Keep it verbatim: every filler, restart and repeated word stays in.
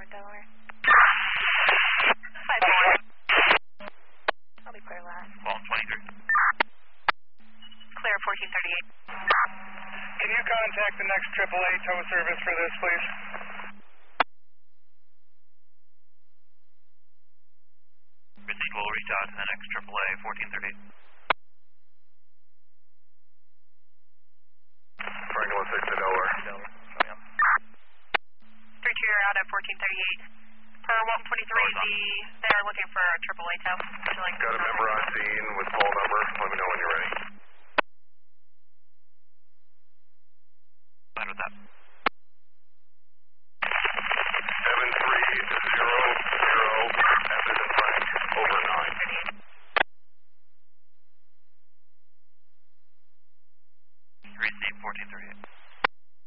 Delaware. five four. I'll be clear last. Ball twenty-three. Clear fourteen thirty-eight. Can you contact the next triple A tow service for this, please? Received, we'll reach out to the next triple A, fourteen thirty-eight. Frank one six to Delaware. three two, you're out at fourteen thirty-eight. Per one twenty-three, the, they're looking for a triple A tow. Would you like Got a member on scene with call number. Let me know when you're ready.